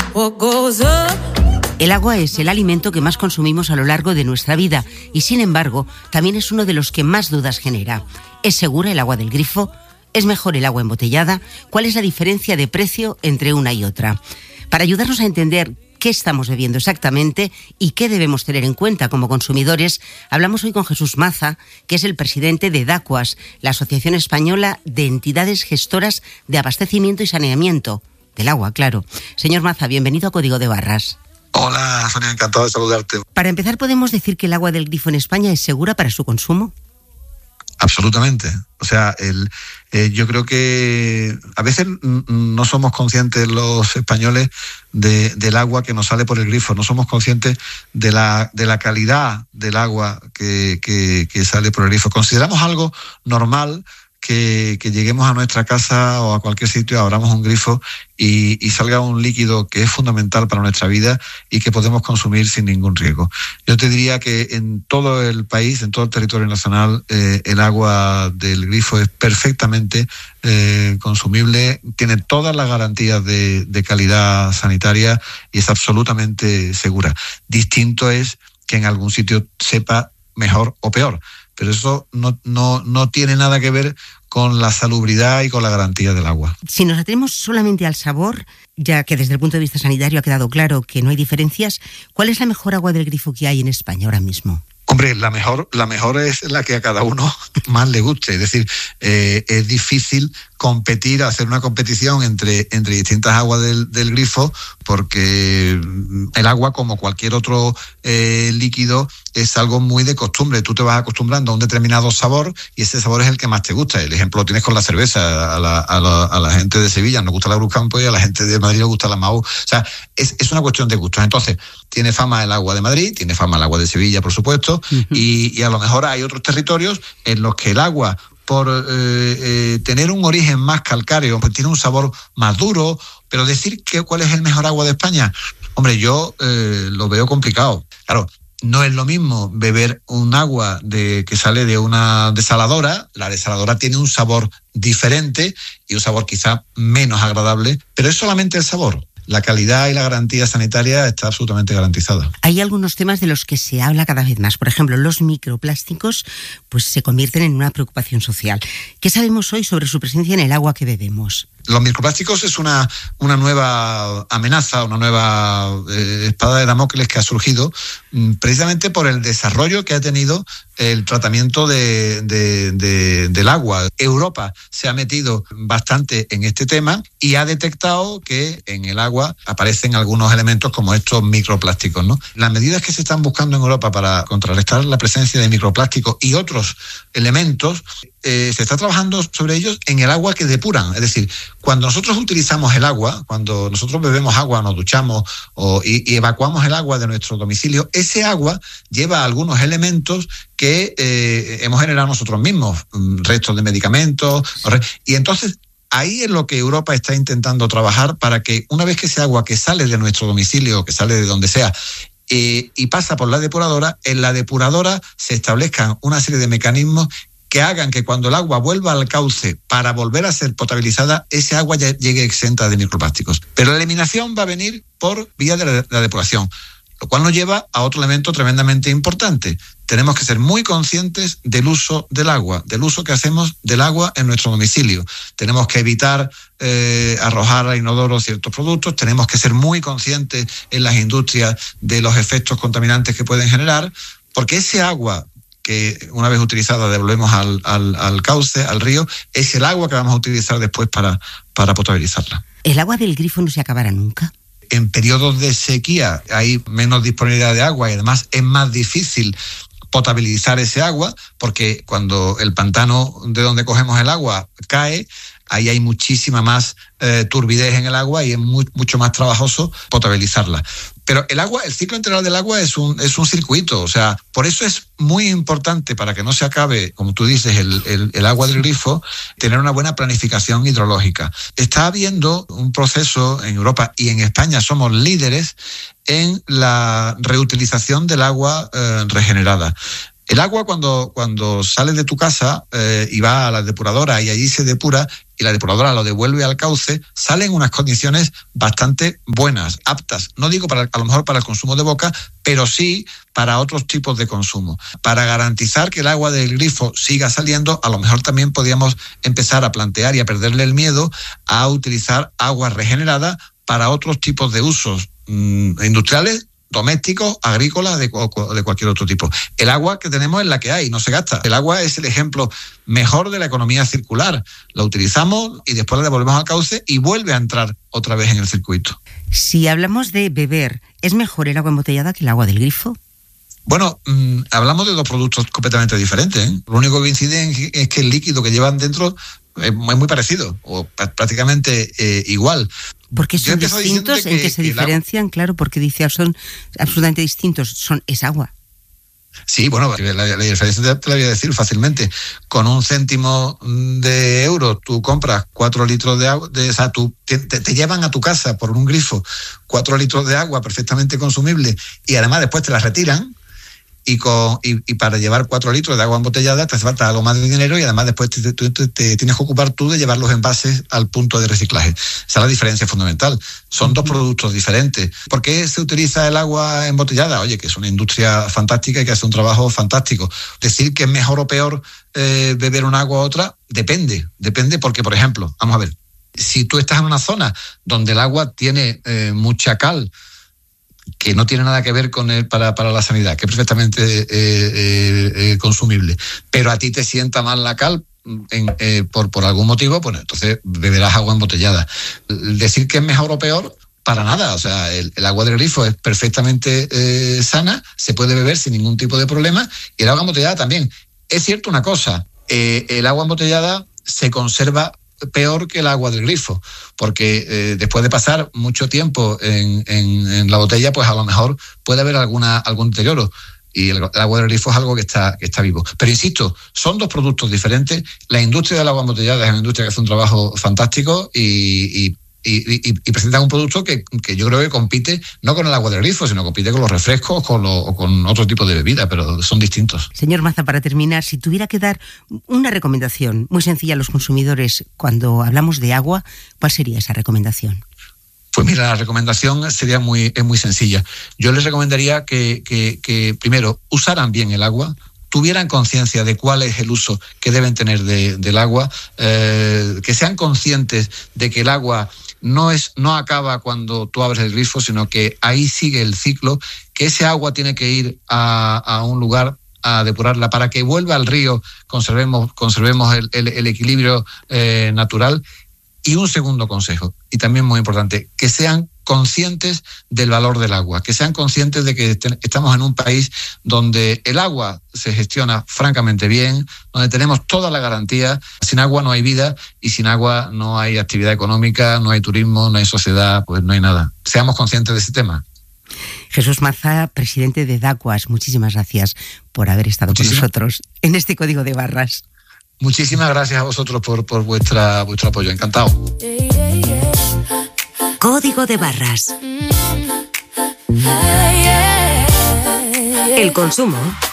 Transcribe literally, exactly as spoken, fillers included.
El agua es el alimento que más consumimos a lo largo de nuestra vida y, sin embargo, también es uno de los que más dudas genera. ¿Es segura el agua del grifo? ¿Es mejor el agua embotellada? ¿Cuál es la diferencia de precio entre una y otra? Para ayudarnos a entender qué estamos bebiendo exactamente y qué debemos tener en cuenta como consumidores, hablamos hoy con Jesús Maza, que es el presidente de DACUAS, la Asociación Española de Entidades Gestoras de Abastecimiento y Saneamiento del Agua, claro. Señor Maza, bienvenido a Código de Barras. Hola, Sonia, encantado de saludarte. Para empezar, ¿podemos decir que el agua del grifo en España es segura para su consumo? Absolutamente. O sea, el, eh, yo creo que a veces no somos conscientes los españoles de, del agua que nos sale por el grifo, no somos conscientes de la, de la calidad del agua que, que, que sale por el grifo. Consideramos algo normal que, que lleguemos a nuestra casa o a cualquier sitio, abramos un grifo y, y salga un líquido que es fundamental para nuestra vida y que podemos consumir sin ningún riesgo. Yo te diría que en todo el país, en todo el territorio nacional, eh, el agua del grifo es perfectamente eh, consumible, tiene todas las garantías de, de calidad sanitaria y es absolutamente segura. Distinto es que en algún sitio sepa mejor o peor, pero eso no, no, no tiene nada que ver con la salubridad y con la garantía del agua. Si nos atenemos solamente al sabor, ya que desde el punto de vista sanitario ha quedado claro que no hay diferencias, ¿cuál es la mejor agua del grifo que hay en España ahora mismo? Hombre, la mejor, la mejor es la que a cada uno más le guste. Es decir, eh, es difícil competir, hacer una competición entre, entre distintas aguas del, del grifo, porque el agua, como cualquier otro eh, líquido, es algo muy de costumbre. Tú te vas acostumbrando a un determinado sabor y ese sabor es el que más te gusta. El ejemplo lo tienes con la cerveza. A la, a la, a la gente de Sevilla nos gusta la Cruzcampo y a la gente de Madrid le gusta la Mahou. O sea, es, es una cuestión de gustos. Entonces, tiene fama el agua de Madrid, tiene fama el agua de Sevilla, por supuesto, uh-huh. y, y a lo mejor hay otros territorios en los que el agua, por eh, eh, tener un origen más calcáreo, pues tiene un sabor más duro, pero decir que cuál es el mejor agua de España, hombre, yo eh, lo veo complicado. Claro, no es lo mismo beber un agua de que sale de una desaladora. La desaladora tiene un sabor diferente y un sabor quizá menos agradable, pero es solamente el sabor. La calidad y la garantía sanitaria está absolutamente garantizada. Hay algunos temas de los que se habla cada vez más. Por ejemplo, los microplásticos pues se convierten en una preocupación social. ¿Qué sabemos hoy sobre su presencia en el agua que bebemos? Los microplásticos es una, una nueva amenaza, una nueva eh, espada de Damocles que ha surgido mm, precisamente por el desarrollo que ha tenido el tratamiento de, de, de, del agua. Europa se ha metido bastante en este tema y ha detectado que en el agua aparecen algunos elementos como estos microplásticos, ¿no? Las medidas que se están buscando en Europa para contrarrestar la presencia de microplásticos y otros elementos, eh, se está trabajando sobre ellos en el agua que depuran. Es decir, cuando nosotros utilizamos el agua, cuando nosotros bebemos agua, nos duchamos o, y, y evacuamos el agua de nuestro domicilio, ese agua lleva algunos elementos que eh, hemos generado nosotros mismos, restos de medicamentos, y entonces ahí es lo que Europa está intentando trabajar para que una vez que ese agua que sale de nuestro domicilio, que sale de donde sea, eh, y pasa por la depuradora, en la depuradora se establezcan una serie de mecanismos que hagan que cuando el agua vuelva al cauce para volver a ser potabilizada, ese agua ya llegue exenta de microplásticos. Pero la eliminación va a venir por vía de la, la depuración, lo cual nos lleva a otro elemento tremendamente importante. Tenemos que ser muy conscientes del uso del agua, del uso que hacemos del agua en nuestro domicilio. Tenemos que evitar eh, arrojar al inodoro ciertos productos, tenemos que ser muy conscientes en las industrias de los efectos contaminantes que pueden generar, porque ese agua que una vez utilizada devolvemos al, al, al cauce, al río, es el agua que vamos a utilizar después para, para potabilizarla. ¿El agua del grifo no se acabará nunca? En periodos de sequía hay menos disponibilidad de agua y además es más difícil potabilizar ese agua, porque cuando el pantano de donde cogemos el agua cae, ahí hay muchísima más eh, turbidez en el agua y es muy, mucho más trabajoso potabilizarla. Pero el agua, el ciclo integral del agua es un, es un circuito, o sea, por eso es muy importante, para que no se acabe, como tú dices, el, el, el agua del grifo, tener una buena planificación hidrológica. Está habiendo un proceso en Europa y en España somos líderes en la reutilización del agua eh, regenerada. El agua cuando, cuando sale de tu casa eh, y va a la depuradora y allí se depura y la depuradora lo devuelve al cauce, sale en unas condiciones bastante buenas, aptas. No digo para, a lo mejor para el consumo de boca, pero sí para otros tipos de consumo. Para garantizar que el agua del grifo siga saliendo, a lo mejor también podríamos empezar a plantear y a perderle el miedo a utilizar agua regenerada para otros tipos de usos mmm, industriales, domésticos, agrícolas, de, de cualquier otro tipo. El agua que tenemos es la que hay, no se gasta. El agua es el ejemplo mejor de la economía circular. La utilizamos y después la devolvemos al cauce y vuelve a entrar otra vez en el circuito. Si hablamos de beber, ¿es mejor el agua embotellada que el agua del grifo? Bueno, mmm, hablamos de dos productos completamente diferentes, ¿eh? Lo único que coincide es que el líquido que llevan dentro es muy parecido o prácticamente eh, igual. ¿Por qué son distintos? ¿En qué se diferencian? Agua... Claro, porque dice son absolutamente distintos. Son es agua. Sí, bueno, la, la diferencia te, te la voy a decir fácilmente. Con un céntimo de euro tú compras cuatro litros de agua, de, o sea, tú, te, te llevan a tu casa por un grifo cuatro litros de agua perfectamente consumible y además después te la retiran. Y, con, y, y para llevar cuatro litros de agua embotellada te hace falta algo más de dinero y además después te, te, te, te tienes que ocupar tú de llevar los envases al punto de reciclaje. Esa es la diferencia fundamental. Son dos productos diferentes. ¿Por qué se utiliza el agua embotellada? Oye, que es una industria fantástica y que hace un trabajo fantástico. Decir que es mejor o peor eh, beber un agua u otra, depende. Depende porque, por ejemplo, vamos a ver, si tú estás en una zona donde el agua tiene eh, mucha cal, que no tiene nada que ver con el para, para la sanidad, que es perfectamente eh, eh, eh, consumible, pero a ti te sienta mal la cal en, eh, por, por algún motivo, pues entonces beberás agua embotellada. Decir que es mejor o peor, para nada. O sea, el, el agua del grifo es perfectamente eh, sana, se puede beber sin ningún tipo de problema, y el agua embotellada también. Es cierto una cosa, eh, el agua embotellada se conserva peor que el agua del grifo, porque eh, después de pasar mucho tiempo en, en, en la botella, pues a lo mejor puede haber alguna algún deterioro. Y el, el agua del grifo es algo que está, que está vivo. Pero insisto, son dos productos diferentes. La industria del agua embotellada es una industria que hace un trabajo fantástico y, y Y, y, y presentan un producto que, que yo creo que compite no con el agua del grifo, sino compite con los refrescos con lo, o con otro tipo de bebida, pero son distintos. Señor Maza, para terminar, si tuviera que dar una recomendación muy sencilla a los consumidores cuando hablamos de agua, ¿cuál sería esa recomendación? Pues mira, la recomendación sería muy, es muy sencilla. Yo les recomendaría que, que, que primero usaran bien el agua, tuvieran conciencia de cuál es el uso que deben tener de, del agua, eh, que sean conscientes de que el agua no es no acaba cuando tú abres el grifo, sino que ahí sigue el ciclo, que ese agua tiene que ir a, a un lugar a depurarla para que vuelva al río, conservemos, conservemos el, el, el equilibrio eh, natural. Y un segundo consejo, y también muy importante, que sean conscientes del valor del agua, que sean conscientes de que est- estamos en un país donde el agua se gestiona francamente bien, donde tenemos toda la garantía. Sin agua no hay vida y sin agua no hay actividad económica, no hay turismo, no hay sociedad, pues no hay nada. Seamos conscientes de ese tema. Jesús Maza, presidente de DACUAS, muchísimas gracias por haber estado Muchísimas. con nosotros en este Código de Barras. Muchísimas gracias a vosotros por, por vuestra, vuestro apoyo. Encantado. Código de Barras. El consumo